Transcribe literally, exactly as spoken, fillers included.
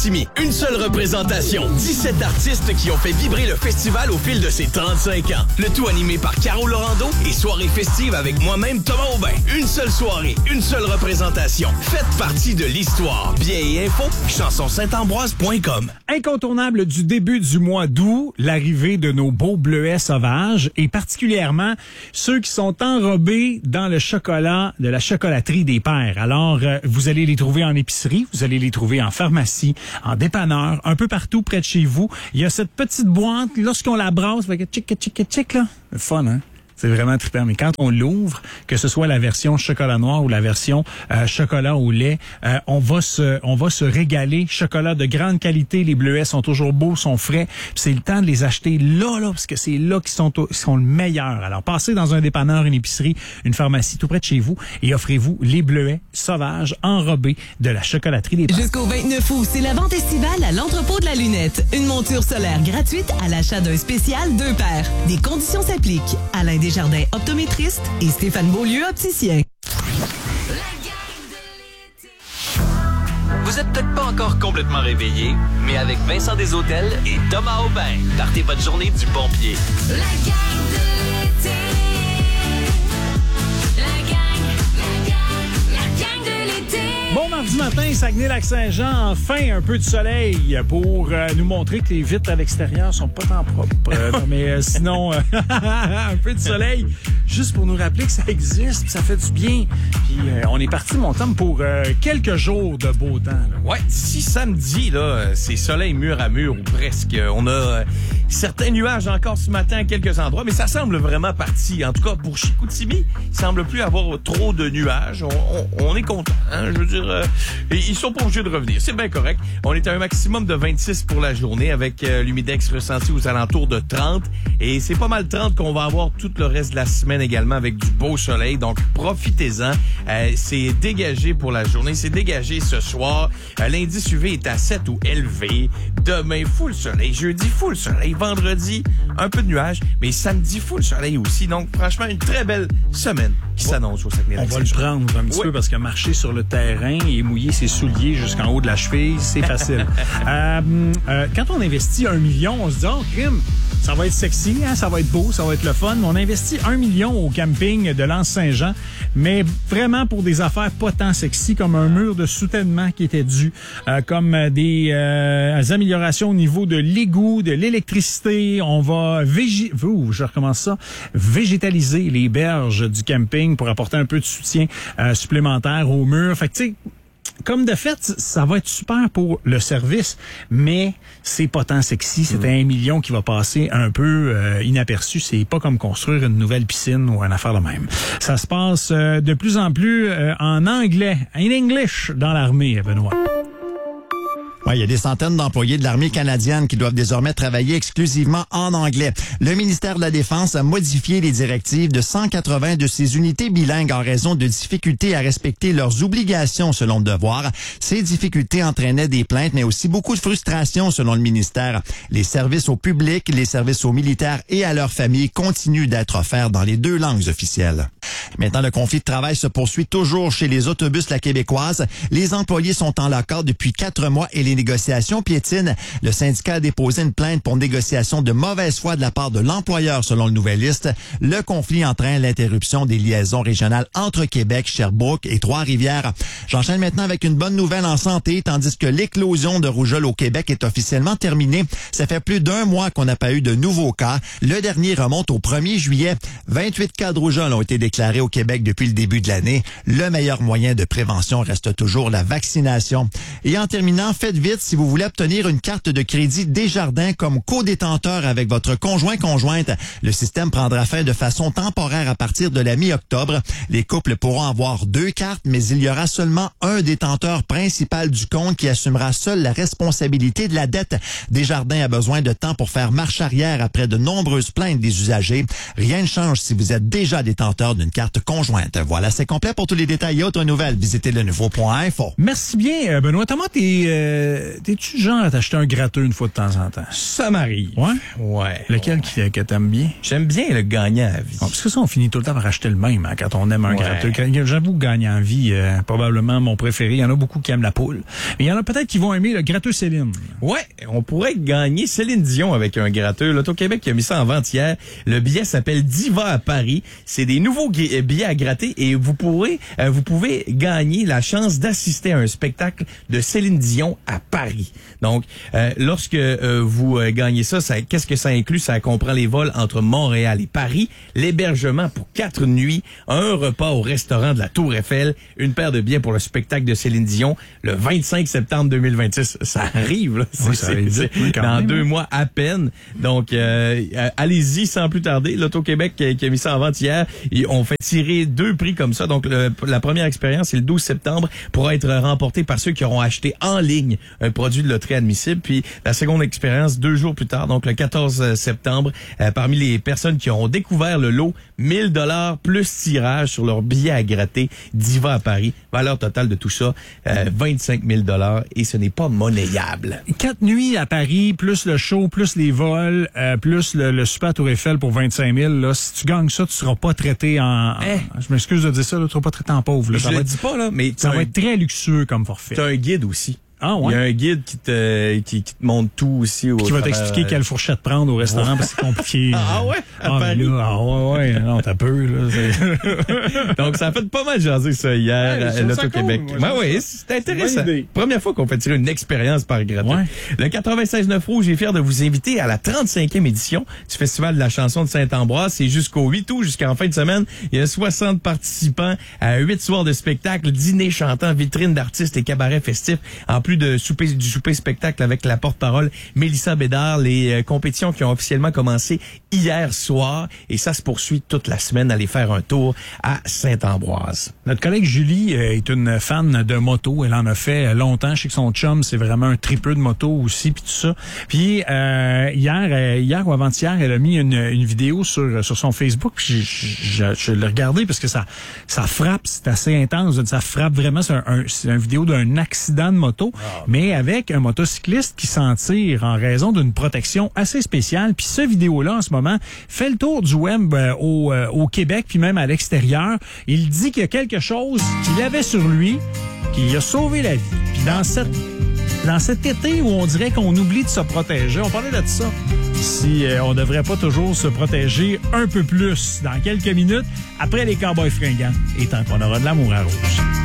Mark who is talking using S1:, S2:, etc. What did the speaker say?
S1: Une seule représentation. dix-sept artistes qui ont fait vibrer le festival au fil de ses trente-cinq ans. Le tout animé par Caro Laurando et soirée festive avec moi-même Thomas Aubin. Une seule soirée, une seule représentation. Faites partie de l'histoire. Billets et infos, chanson saint ambroise point com.
S2: Incontournable du début du mois d'août, l'arrivée de nos beaux bleuets sauvages et particulièrement ceux qui sont enrobés dans le chocolat de la chocolaterie des Pères. Alors, euh, vous allez les trouver en épicerie, vous allez les trouver en pharmacie, en dépanneur, un peu partout près de chez vous. Il y a cette petite boîte, lorsqu'on la brasse, fait que tchic, tchic, tchic, là. C'est fun, hein? C'est vraiment trippant. Mais quand on l'ouvre, que ce soit la version chocolat noir ou la version euh, chocolat au lait, euh, on va se, on va se régaler. Chocolat de grande qualité. Les bleuets sont toujours beaux, sont frais. Puis c'est le temps de les acheter là, là, parce que c'est là qu'ils sont, qu'ils sont le meilleur. Alors, passez dans un dépanneur, une épicerie, une pharmacie tout près de chez vous et offrez-vous les bleuets sauvages enrobés de la chocolaterie des Pères.
S3: Jusqu'au vingt-neuf août, c'est la vente estivale à l'entrepôt de la lunette. Une monture solaire gratuite à l'achat d'un spécial deux paires. Des conditions s'appliquent. Alain Desjardins, optométriste, et Stéphane Beaulieu, opticien.
S4: Vous êtes peut-être pas encore complètement réveillé, mais avec Vincent Deshôtels et Thomas Aubin, partez votre journée du bon pied.
S5: La gang de l'été. La gang, la gang, la gang de l'été.
S2: Bon mardi matin, Saguenay-Lac-Saint-Jean, enfin un peu de soleil pour euh, nous montrer que les vitres à l'extérieur sont pas tant propres. Euh, mais euh, sinon, euh, un peu de soleil, juste pour nous rappeler que ça existe, ça fait du bien. Puis euh, on est parti, mon Tom, pour euh, quelques jours de beau temps. Là.
S6: Ouais, d'ici samedi, là, c'est soleil mur à mur ou presque. On a euh, certains nuages encore ce matin à quelques endroits, mais ça semble vraiment parti. En tout cas, pour Chicoutimi, il semble plus avoir trop de nuages. On, on, on est content, hein, je veux dire. Euh, ils sont pas obligés de revenir. C'est bien correct. On est à un maximum de vingt-six pour la journée avec euh, l'humidex ressenti aux alentours de trente. Et c'est pas mal trente qu'on va avoir tout le reste de la semaine également avec du beau soleil. Donc, profitez-en. Euh, c'est dégagé pour la journée. C'est dégagé ce soir. Euh, L'indice U V est à sept ou élevé. Demain, full soleil. Jeudi, full soleil. Vendredi, un peu de nuages. Mais samedi, full soleil aussi. Donc, franchement, une très belle semaine qui s'annonce au Saguenay-Lac-Saint-Jean.
S2: On va le prendre un petit ouais. peu parce que marcher sur le terrain et mouiller ses souliers jusqu'en haut de la cheville, c'est facile. euh, euh, quand on investit un million, on se dit, oh, crime, ça va être sexy, hein, ça va être beau, ça va être le fun. On investit un million au camping de l'Anse-Saint-Jean, mais vraiment pour des affaires pas tant sexy, comme un mur de soutènement qui était dû, euh, comme des euh, améliorations au niveau de l'égout, de l'électricité. On va végé... Ouh, je recommence ça. végétaliser les berges du camping pour apporter un peu de soutien euh, supplémentaire au mur. Fait que, tu sais, comme de fait, ça va être super pour le service, mais c'est pas tant sexy. C'est mmh. un million qui va passer un peu euh, inaperçu. C'est pas comme construire une nouvelle piscine ou une affaire de même. Ça se passe euh, de plus en plus euh, en anglais, in English, dans l'armée, Benoît.
S7: Ouais, il y a des centaines d'employés de l'armée canadienne qui doivent désormais travailler exclusivement en anglais. Le ministère de la Défense a modifié les directives de cent quatre-vingts de ses unités bilingues en raison de difficultés à respecter leurs obligations selon le devoir. Ces difficultés entraînaient des plaintes, mais aussi beaucoup de frustration selon le ministère. Les services au public, les services aux militaires et à leurs familles continuent d'être offerts dans les deux langues officielles. Maintenant, le conflit de travail se poursuit toujours chez les autobus La Québécoise. Les employés sont en lockout depuis quatre mois et les négociations piétinent. Le syndicat a déposé une plainte pour négociation de mauvaise foi de la part de l'employeur, selon le Nouvelliste. Le conflit entraîne l'interruption des liaisons régionales entre Québec, Sherbrooke et Trois-Rivières. J'enchaîne maintenant avec une bonne nouvelle en santé, tandis que l'éclosion de rougeole au Québec est officiellement terminée. Ça fait plus d'un mois qu'on n'a pas eu de nouveaux cas. Le dernier remonte au premier juillet. vingt-huit cas de rougeole ont été déclarés au Québec depuis le début de l'année. Le meilleur moyen de prévention reste toujours la vaccination. Et en terminant, faites vite si vous voulez obtenir une carte de crédit Desjardins comme co-détenteur avec votre conjoint-conjointe. Le système prendra fin de façon temporaire à partir de la mi-octobre. Les couples pourront avoir deux cartes, mais il y aura seulement un détenteur principal du compte qui assumera seul la responsabilité de la dette. Desjardins a besoin de temps pour faire marche arrière après de nombreuses plaintes des usagers. Rien ne change si vous êtes déjà détenteur d'une carte carte conjointe. Voilà, c'est complet. Pour tous les détails et autres nouvelles, visitez le nouveau point info.
S2: Merci bien, euh, Benoît. Thomas, t'es, euh, t'es-tu du genre à t'acheter un gratteux une fois de temps en temps?
S6: Ça m'arrive.
S2: Ouais?
S6: Ouais.
S2: Lequel
S6: ouais.
S2: qui, que t'aimes bien?
S6: J'aime bien le gagnant à vie.
S2: Bon, parce que ça, on finit tout le temps par acheter le même hein, quand on aime un
S6: Ouais.
S2: gratteux. J'avoue, gagnant en vie, euh, probablement mon préféré. Il y en a beaucoup qui aiment la poule. Mais il y en a peut-être qui vont aimer le gratteux Céline.
S6: Ouais, on pourrait gagner Céline Dion avec un gratteux. L'Auto-Québec qui a mis ça en vente hier. Le billet s'appelle Diva à Paris. C'est des nouveaux gu- billets à gratter et vous pourrez, euh, vous pouvez gagner la chance d'assister à un spectacle de Céline Dion à Paris. Donc, euh, lorsque euh, vous euh, gagnez ça, ça, qu'est-ce que ça inclut? Ça comprend les vols entre Montréal et Paris, l'hébergement pour quatre nuits, un repas au restaurant de la Tour Eiffel, une paire de billets pour le spectacle de Céline Dion le vingt-cinq septembre deux mille vingt-six. Ça arrive, là.
S2: Oui, ça arrive vite, oui, quand
S6: dans
S2: même,
S6: deux
S2: hein.
S6: mois à peine. Donc, euh, euh, allez-y sans plus tarder. L'Auto-Québec qui, qui a mis ça en vente hier. Et on fait tirer deux prix comme ça. Donc, le, la première expérience, c'est le douze septembre, pourra être remportée par ceux qui auront acheté en ligne un produit de loterie admissible. Puis, la seconde expérience, deux jours plus tard, donc le quatorze septembre, euh, parmi les personnes qui auront découvert le lot, mille dollars plus tirage sur leur billet à gratter Diva à Paris. Valeur totale de tout ça, euh, vingt-cinq mille dollars et ce n'est pas monnayable.
S2: Quatre nuits à Paris, plus le show, plus les vols, euh, plus le, le super Tour Eiffel pour vingt-cinq mille. Là, si tu gagnes ça, tu seras pas traité en...
S6: Eh.
S2: en je m'excuse de dire ça, là, tu seras pas traité en pauvre. Là.
S6: Je
S2: Ça,
S6: le
S2: va
S6: dis
S2: être,
S6: pas, là, mais
S2: ça
S6: t'as
S2: va
S6: un-
S2: être très luxueux comme forfait.
S6: t'as un guide aussi.
S2: Ah
S6: Il y
S2: ouais?
S6: a un guide qui te, qui, qui te montre tout aussi. Au
S2: Qui va
S6: travers,
S2: t'expliquer
S6: euh,
S2: quelle fourchette prendre au restaurant parce que c'est compliqué.
S6: Ah ouais? À
S2: Ah,
S6: Paris?
S2: mais là, ah ouais, ouais. Non, t'as peu, là. c'est-
S6: Donc, ça a fait pas mal jaser ça hier
S2: Ouais, je
S6: à
S2: trouve ça
S6: l'Auto-Québec.
S2: cool, moi,
S6: Ben
S2: j'aime
S6: oui,
S2: ça.
S6: c'est intéressant.
S2: Bonne idée.
S6: Première fois qu'on fait tirer une expérience par gratin.
S2: Ouais.
S6: Le quatre-vingt-seize neuf Rouge est fier de vous inviter à la trente-cinquième édition du Festival de la chanson de Saint-Ambroise. C'est jusqu'au huit août, jusqu'en fin de semaine. Il y a soixante participants à huit soirs de spectacle, dîner chantant, vitrine d'artistes et cabaret festifs, en plus de souper, du souper spectacle avec la porte-parole Mélissa Bédard. Les euh, compétitions qui ont officiellement commencé hier soir et ça se poursuit toute la semaine. Allez faire un tour à Saint-Ambroise.
S2: Notre collègue Julie euh, est une fan de moto. Elle en a fait euh, longtemps. Je sais que son chum, c'est vraiment un tripeux de moto aussi, puis tout ça. Puis euh, hier, euh, hier ou avant-hier, elle a mis une, une vidéo sur sur son Facebook. Puis je, je, je l'ai regardé parce que ça ça frappe, c'est assez intense. Ça frappe vraiment. C'est un, un, c'est une vidéo d'un accident de moto, mais avec un motocycliste qui s'en tire en raison d'une protection assez spéciale. Puis ce vidéo-là, en ce moment, fait le tour du web euh, au, euh, au Québec, puis même à l'extérieur. Il dit qu'il y a quelque chose qu'il avait sur lui, qui lui a sauvé la vie. Puis dans cette dans cet été où on dirait qu'on oublie de se protéger, on parlait de ça. Si euh, on devrait pas toujours se protéger un peu plus dans quelques minutes après les Cowboys fringants et tant qu'on aura de l'amour à rouge.